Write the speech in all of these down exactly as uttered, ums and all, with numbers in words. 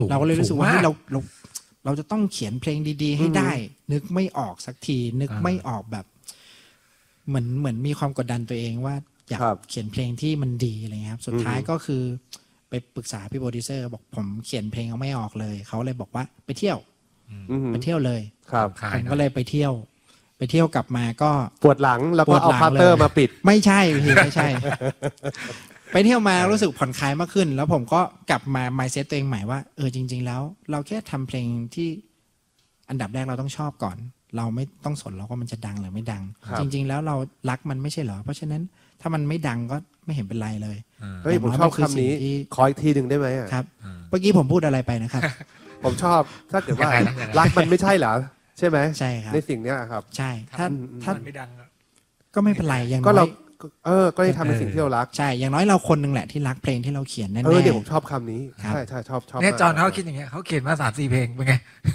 เราก็เลยรู้สึกว่าเราเราเราจะต้องเขียนเพลงดีๆให้ได้ นึกไม่ออกสักทีนึกไม่ออกแบบเหมือนเหมือนมีความกดดันตัวเองว่าอยากเขียนเพลงที่มันดีอะไรเงี้ยครับสุดท้ายก็คือไปปรึกษาพี่โปรดิวเซอร์บอกผมเขียนเพลงเอาไม่ออกเลยเขาเลยบอกว่าไปเที่ยวไปเที่ยวเลยผมก็เลยไปเที่ยวไปเที่ยวกลับมาก็ปวดหลังแล้วก็เอาพาร์เตอร์มาปิดไม่ใช่พี่ไม่ใช่ไปเที่ยวมารู้สึกผ่อนคลายมากขึ้นแล้วผมก็กลับมา mindset ตัวเองใหม่ว่าเออจริงๆแล้วเราแค่ทำเพลงที่อันดับแรกเราต้องชอบก่อนเราไม่ต้องสนเราว่ามันจะดังหรือไม่ดังจริงๆแล้วเรารักมันไม่ใช่เหรอเพราะฉะนั้นถ้ามันไม่ดังก็ไม่เห็นเป็นไรเลยเฮ้ยผมชอบคำนี้ขออีกทีหนึ่งได้ไหมครับเมื่อกี้ผมพูดอะไรไปนะครับผมชอบถ้าเกิดว่ารักมันไม่ใช่เหรอใช่ไหมใช่ครับในสิ่งนี้ครับใช่ถ้าถ้าไม่ดังก็ไม่เป็นไรอย่างน้อยก็เราเออก็ได้ทำในสิ่งที่เรารักใช่อย่างน้อยเราคนหนึ่งแหละที่รักเพลงที่เราเขียนแน่ๆเออเดี๋ยวผมชอบคำนี้ใช่ใช่ชอบชอบเนี่ยจอนเขาคิดอย่างเงี้ยเขาเขียนมาสามสี่เพลงเป็นไง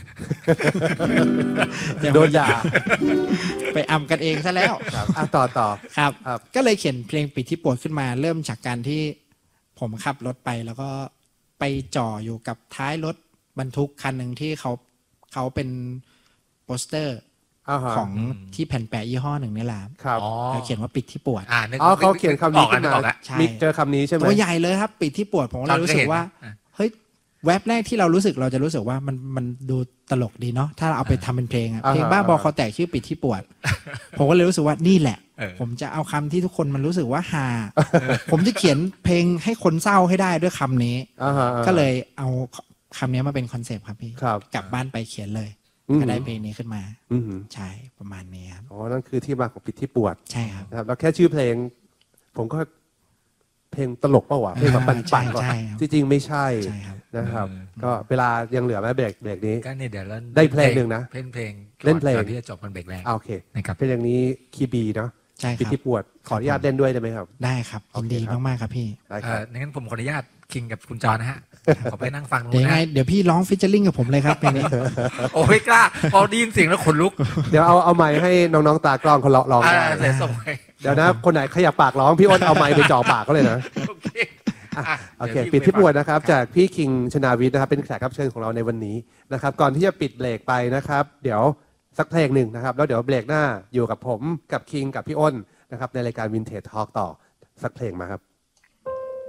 โดนด่าไปอำกันเองซะแล้วครับต่อต่อครับก็เลยเขียนเพลงปิดที่ปวดขึ้นมาเริ่มจากการที่ผมขับรถไปแล้วก็ไปจ่ออยู่กับท้ายรถบรรทุกคันหนึ่งที่เขาเขาเป็นโปสเตอร์ของที่แผ่นแปะยี่ห้อหนึ่งนี่แหละครับเขาเขียนว่าปิดที่ปวดอ๋อเขาเขียนคำนี้ขึ้นมามีเจอคำนี้ใช่ไหมตัวใหญ่เลยครับปิดที่ปวดผมเลยรู้สึกว่าเฮ้ยแว็บแรกที่เรารู้สึกเราจะรู้สึกว่ามันมันดูตลกดีเนาะถ้าเราเอาไปทำเป็นเพลงอะเพลงบ้าบอคอแตกชื่อปิดที่ปวดผมก็เลยรู้สึกว่านี่แหละผมจะเอาคำที่ทุกคนมันรู้สึกว่าฮาผมจะเขียนเพลงให้คนเศร้าให้ได้ด้วยคำนี้ก็เลยเอาคำนี้มาเป็นคอนเซปต์ครับพี่กลับบ้านไปเขียนเลยก็ได้เพลงนี้ขึ้นมาใช่ประมาณนี้ครับอ๋อนั่นคือที่มาของปิดที่ปวดใช่ครับแล้วแค่ชื่อเพลงผมก็เพลงตลกเปล่าวะเพลงแบบปั่นๆก่อนจริงๆไม่ใช่นะครับก็เวลายังเหลือไหมเบรกเบรกนี้ก็เนี่ยเดี๋ยวได้เพลงหนึ่งนะเพลงเพลงเล่นเพลงที่จะจบมันเบรกแรกโอเคนะครับเพลงนี้คีย์บีเนาะใช่ครับปิดที่ปวดขออนุญาตเล่นด้วยได้ไหมครับได้ครับยินดีมากๆครับพี่ได้ครับงั้นผมขออนุญาตคิงกับคุณจอนะฮะขอไปนั่งฟังเดี๋ยวไงเดี๋ยวพี่ร้องฟิชเชอร์ลิงกับผมเลยครับเพลงนี้โอ้ยกล้าพอได้ยินเสียงแล้วขนลุกเดี๋ยวเอาเอาไมค์ให้น้องๆตากล้องเขาร้องได้เดี๋ยวส่งไปเดี๋ยวนะคนไหนขยับปากร้องพี่อ้นเอาไมค์ไปจ่อปากเขาเลยนะโอเคโอเคปิดที่ปวดนะครับจากพี่คิงชนาวิทย์นะครับเป็นแขกรับเชิญของเราในวันนี้นะครับก่อนที่จะปิดเบรกไปนะครับเดี๋ยวสักเพลงหนึ่งนะครับแล้วเดี๋ยวเบรกหน้าอยู่กับผมกับคิงกับพี่อ้นนะครับในรายการ Vintage Talk ต่อสักเพลงมาครับ